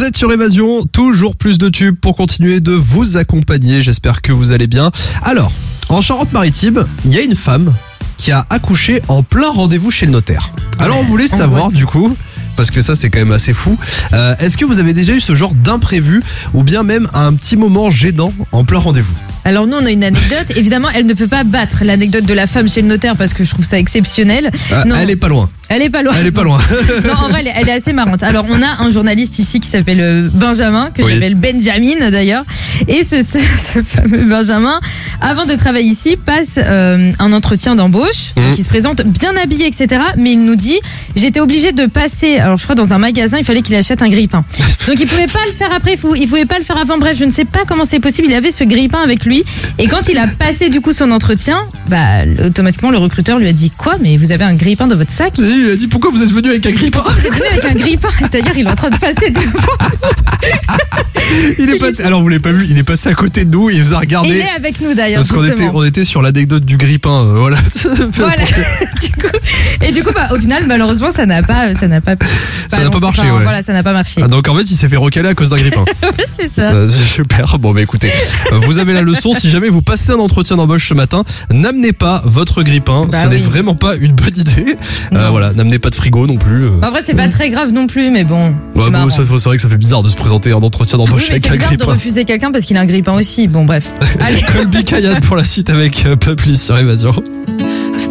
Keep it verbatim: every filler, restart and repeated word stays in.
Vous êtes sur Évasion, toujours plus de tubes pour continuer de vous accompagner. J'espère que vous allez bien. Alors, en Charente-Maritime, il y a une femme qui a accouché en plein rendez-vous chez le notaire. Alors on voulait savoir du coup, parce que ça c'est quand même assez fou, euh, est-ce que vous avez déjà eu ce genre d'imprévu ou bien même un petit moment gênant en plein rendez-vous ? Alors nous on a une anecdote, évidemment elle ne peut pas battre l'anecdote de la femme chez le notaire parce que je trouve ça exceptionnel. Euh, non, elle est pas loin. Elle est pas loin. Elle est pas loin. Non, en vrai, elle est, elle est assez marrante. Alors, on a un journaliste ici qui s'appelle euh, Benjamin, que Oui. j'appelle Benjamin d'ailleurs. Et ce, ce, ce fameux Benjamin, avant de travailler ici, passe euh, un entretien d'embauche. Mmh. Donc, il se présente bien habillé, et cetera. Mais il nous dit, j'étais obligé de passer, alors je crois dans un magasin, il fallait qu'il achète un grille-pain. Donc, il pouvait pas le faire après, il, faut, il pouvait pas le faire avant. Bref, je ne sais pas comment c'est possible. Il avait ce grille-pain avec lui. Et quand il a passé du coup son entretien, bah, automatiquement, le recruteur lui a dit, quoi, mais vous avez un grille-pain dans votre sac? Il lui a dit pourquoi vous êtes venu avec un grille-pain ? Vous êtes venu avec un grille-pain, c'est-à-dire il est en train de passer devant. Il est passé, alors vous l'avez pas vu, il est passé à côté de nous, il nous a regardé. Il est avec nous d'ailleurs. Parce qu'on était, justement. on était sur l'anecdote du grille-pain, euh, voilà. Voilà. Du coup, et du coup, bah, au final, malheureusement, ça n'a pas, ça n'a pas, Ça n'a pas marché, ouais. Voilà, ça n'a pas marché. Ah, donc en fait, il s'est fait recaler à cause d'un grille-pain. Ouais, c'est ça. Euh, super. Bon, bah écoutez, euh, vous avez la leçon. Si jamais vous passez un entretien d'embauche ce matin, n'amenez pas votre grille-pain. Bah Ce oui. n'est vraiment pas une bonne idée. Euh, Non. voilà, n'amenez pas de frigo non plus. euh. En vrai, c'est pas très grave non plus, mais bon. Ouais, c'est bon, marrant. ça, c'est vrai que ça fait bizarre de se présenter à un entretien Oui, d'embauche mais avec c'est un bizarre de grille-pain. refuser quelqu'un parce qu'il a un grille-pain aussi. Bon, bref. Allez. Colby Kayat pour la suite avec euh, Peuple sur Évasion.